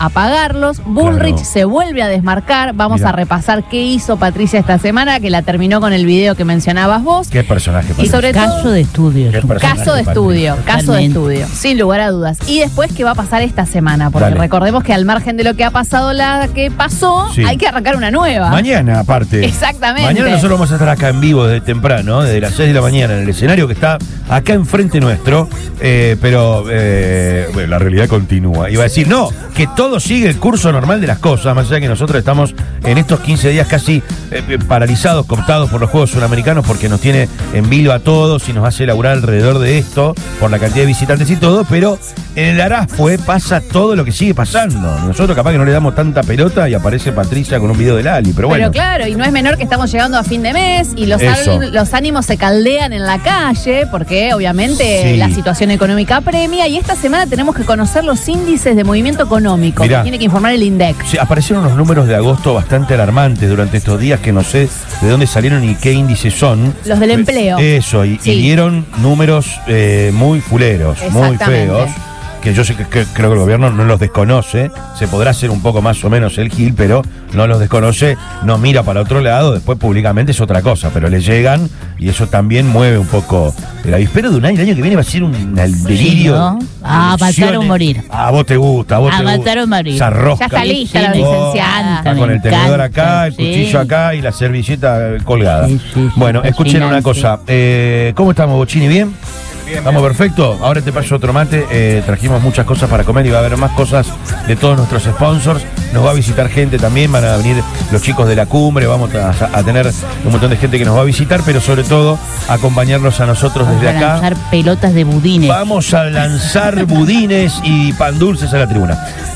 a pagarlos. Bullrich se vuelve a desmarcar. Vamos a repasar qué hizo Patricia esta semana, que la terminó con el video que mencionabas vos. Qué personaje, Patricia. Y sobre todo, caso de estudio. Caso de estudio, sin lugar a dudas. Y después, ¿qué va a pasar esta semana? Porque recordemos que al margen de lo que ha pasado, hay que arrancar una nueva. Mañana, aparte. Exactamente. Mañana nosotros vamos a estar acá en vivo desde temprano, desde las 6 de la mañana, en el escenario que está acá enfrente nuestro. Pero bueno, la realidad continúa. Iba a decir, no, que todo sigue el curso normal de las cosas, más allá que nosotros estamos en estos 15 días casi paralizados, cooptados por los Juegos Sudamericanos, porque nos tiene en vilo a todos y nos hace laburar alrededor de esto, por la cantidad de visitantes y todo, pero en el Arasfue pasa todo lo que sigue pasando. Nosotros capaz que no le damos tanta pelota y aparece Patricia con un video de Lali, pero bueno. Pero claro, y no es menor que estamos llegando a fin de mes y los ánimos se caldean en la calle, porque obviamente la situación económica apremia, y esta semana tenemos que conocer los índices de movimiento económico. Mirá, que tiene que informar el INDEC. Sí, aparecieron unos números de agosto bastante alarmantes durante estos días, que no sé de dónde salieron y qué índices son. Los del empleo. Eso, y dieron números muy fuleros, muy feos, que yo sé que creo que el gobierno no los desconoce. Se podrá hacer un poco más o menos el gil, pero no los desconoce, no mira para otro lado. Después públicamente es otra cosa, pero le llegan y eso también mueve un poco el avispero de un año. El año que viene va a ser un delirio. ¿No? Matar o morir. Vos te gusta, matar o morir. Esa rosca. Ya está lista la licenciada. Con el tenedor acá, el cuchillo acá y la servilleta colgada. Bueno, escuchen una cosa. ¿Cómo estamos, Bochini? ¿Bien? Estamos perfecto. Ahora te paso otro mate. Trajimos muchas cosas para comer y va a haber más cosas de todos nuestros sponsors. Nos va a visitar gente también. Van a venir los chicos de la cumbre. Vamos a tener un montón de gente que nos va a visitar, pero sobre todo acompañarnos a nosotros desde acá. Vamos a lanzar pelotas de budines. Vamos a lanzar budines y pan dulces a la tribuna.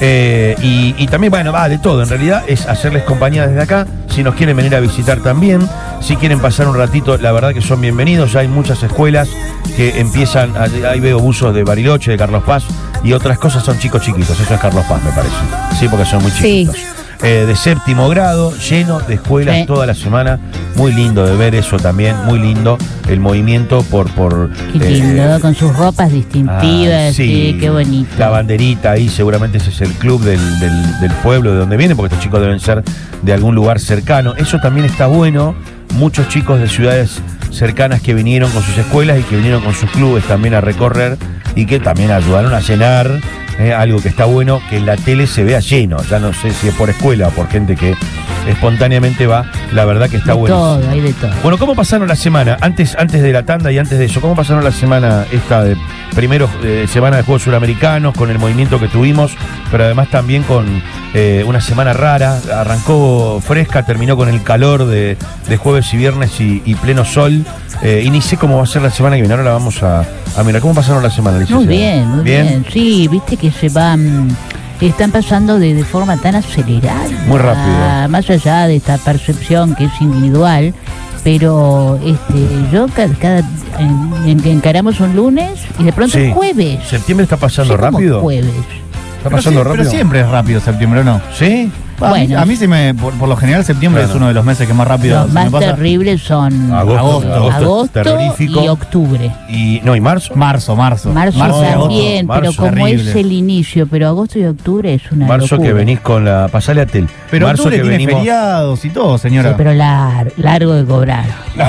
Y también, bueno, va de todo. En realidad es hacerles compañía desde acá. Si nos quieren venir a visitar también, si quieren pasar un ratito, la verdad que son bienvenidos. Ya hay muchas escuelas que empiezan, ahí veo buzos de Bariloche, de Carlos Paz, y otras cosas son chicos chiquitos. Eso es Carlos Paz, me parece. Sí, porque son muy chiquitos. De séptimo grado, lleno de escuelas toda la semana. Muy lindo de ver eso también, muy lindo el movimiento por qué lindo, con sus ropas distintivas, qué bonito. La banderita ahí, seguramente ese es el club del pueblo de donde vienen, porque estos chicos deben ser de algún lugar cercano. Eso también está bueno. Muchos chicos de ciudades cercanas que vinieron con sus escuelas y que vinieron con sus clubes también a recorrer y que también ayudaron a llenar. Algo que está bueno, que en la tele se vea lleno. Ya no sé si es por escuela o por gente que espontáneamente va. La verdad que está bueno. Hay de todo. Bueno, ¿cómo pasaron la semana? Antes de la tanda y antes de eso, ¿cómo pasaron la semana esta de primero semana de Juegos Suramericanos, con el movimiento que tuvimos, pero además también con una semana rara? Arrancó fresca, terminó con el calor de jueves y viernes y pleno sol. Y ni sé cómo va a ser la semana que viene. Ahora la vamos a mirar. ¿Cómo pasaron la semana, licenciada? Muy bien. Sí, viste que se van, están pasando de forma tan acelerada. Muy rápido. Más allá de esta percepción que es individual, pero yo encaramos un lunes y de pronto es jueves. ¿Septiembre está pasando rápido? Jueves. ¿Está pasando rápido? Pero siempre es rápido septiembre, ¿o no? ¿Sí? Bueno, a mí por lo general septiembre es uno de los meses que más rápido los más terribles son agosto terrorífico. Y octubre. ¿Y marzo? Marzo también, pero como terrible. es el inicio, pero agosto y octubre es una marzo locura. Que venís con la... Pasale a Tel. Pero marzo octubre que tiene venimos... feriados y todo, señora. Sí, pero largo de cobrar.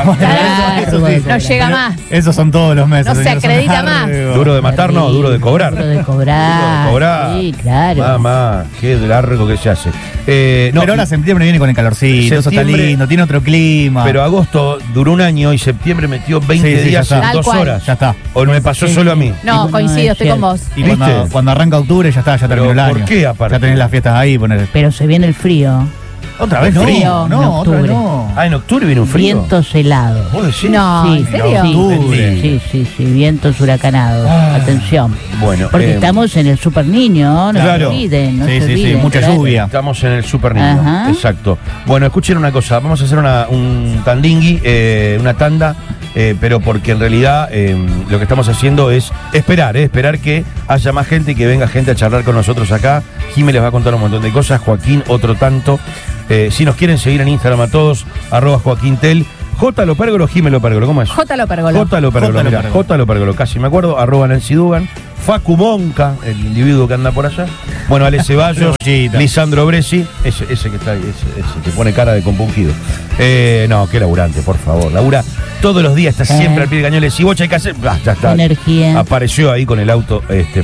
No llega más. Esos son todos los meses. No se acredita más. Duro de matar, no, duro de cobrar. Duro de cobrar. Sí, claro. Mamá, qué largo que se hace. Pero ahora septiembre viene con el calorcito, eso está lindo, tiene otro clima. Pero agosto duró un año y septiembre metió 20 días en 2 horas. Ya está. ¿O me pasó solo a mí? No, coincido, estoy con vos. Y cuando arranca octubre ya terminó el año. ¿Por qué aparte? Ya tenés las fiestas ahí. Pero se viene el frío. ¿Otra vez? Frío, no, otra vez no. En octubre viene un frío. Vientos helados. ¿Vos decís? No, ¿en serio? Sí, vientos huracanados. Atención. Bueno. Porque estamos en el Super Niño, no claro. se olviden. Sí, mucha lluvia. Estamos en el Super Niño. Ajá. Exacto. Bueno, escuchen una cosa. Vamos a hacer un tandingui, una tanda. Pero porque en realidad lo que estamos haciendo es esperar que haya más gente y que venga gente a charlar con nosotros acá. Jimé les va a contar un montón de cosas, Joaquín otro tanto. Si nos quieren seguir en Instagram a todos, @JoaquínTel. J. Lopérgolo, Jimé Lopérgolo, ¿cómo es? J. Lopérgolo. J. Lopérgolo, J. Lopérgolo, casi me acuerdo, @Nancy Dugan. Facu Monca, el individuo que anda por allá. Bueno, Ale Ceballos, Lisandro Bresci, ese que está ahí, ese que pone cara de compungido. No, qué laburante, por favor. Labura todos los días, está siempre al pie de cañón. Si Bocha hay que hacer, ya está. Energía. Apareció ahí con el auto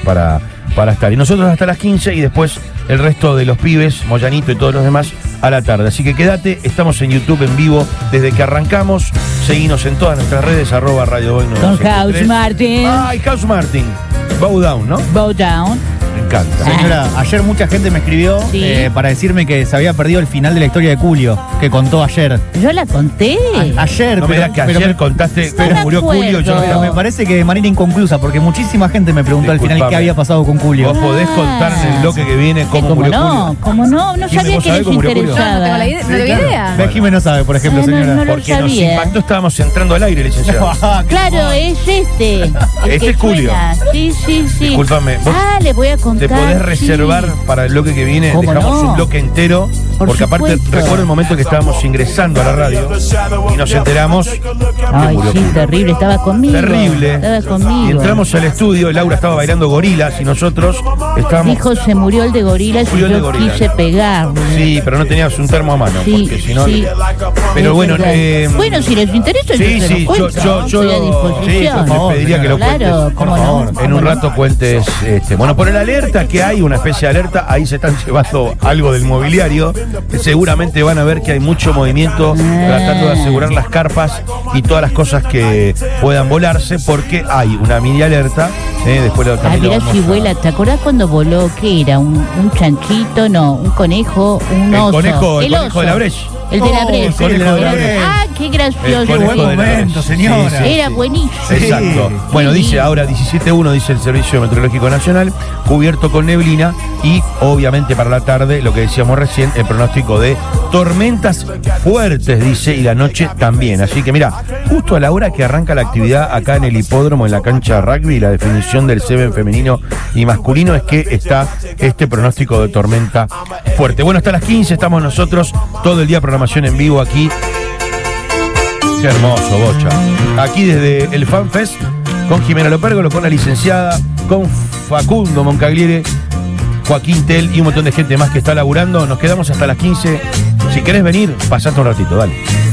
para estar. Y nosotros hasta las 15 y después el resto de los pibes, Moyanito y todos los demás, a la tarde. Así que quédate, estamos en YouTube en vivo desde que arrancamos. Seguinos en todas nuestras redes, @Radio Boy 973. Con House Martin. Ay, House Martin. Bow Down, ¿no? Bow Down. Me encanta. Señora, ayer mucha gente me escribió para decirme que se había perdido el final de la historia de Julio, que contó ayer. Yo la conté. Ayer, No me digas que ayer contaste cómo murió Julio. Pero me parece que de manera inconclusa, porque muchísima gente me preguntó al final qué había pasado con Julio. Vos podés contar en el bloque que viene cómo murió Julio. ¿Cómo no? No sabía que les interesaba. No tengo idea. Jimé no sabe, por ejemplo, señora. No lo Porque nos sabía. impactó, estábamos entrando al aire, licenciado. Claro, es este. Este es Julio. Sí. Discúlpame, vos le voy a contar. te podés reservar para el bloque que viene. ¿Cómo Dejamos no? un bloque entero. Por Porque aparte, supuesto. recuerdo el momento que estábamos ingresando a la radio y nos enteramos que Ay, murió sí, Julio. terrible, estaba conmigo. Terrible. Estaba conmigo. Y entramos al estudio, Laura estaba bailando gorilas y nosotros estábamos. Dijo, se murió el de gorilas y Murió el de yo gorilas. quise pegarle. Sí, pero no teníamos un termo a mano, Sí, porque si no. sí. Pero Es bueno, verdad. Bueno, si les interesa, sí, yo se sí, lo cuento. yo Estoy a sí, disposición. yo te pediría que lo Claro, cuentes. cómo no. En un rato cuentes, bueno, por el alerta que hay, una especie de alerta, ahí se están llevando algo del mobiliario, que seguramente van a ver que hay mucho movimiento tratando de asegurar las carpas y todas las cosas que puedan volarse, porque hay una mini alerta, después lo Ah, también lo mira vamos si a- vuela. ¿Te acordás cuando voló? ¿Qué era? ¿Un chanchito? No, un conejo, un El oso. conejo de oso. la Breche. El de la Breche. el conejo de la Breche. Ah, qué gracioso. El conejo buen de la momento, Breche. señora. Era buenísimo. Exacto. Bueno, Sí. dice ahora 17.1, dice el Servicio Meteorológico Nacional, cubierto con neblina y obviamente para la tarde, lo que decíamos recién, el pronóstico de tormentas fuertes, dice, y la noche también. Así que mira, justo a la hora que arranca la actividad acá en el hipódromo, en la cancha de rugby, la definición del seven femenino y masculino es que está este pronóstico de tormenta fuerte. Bueno, hasta las 15 estamos nosotros, todo el día programación en vivo aquí. Qué hermoso, Bocha. Aquí desde el FanFest, con Jimena Lopérgolo, con la licenciada, con Facundo Moncagliere, Joaquín Tel y un montón de gente más que está laburando. Nos quedamos hasta las 15. Si querés venir, pasate un ratito, dale.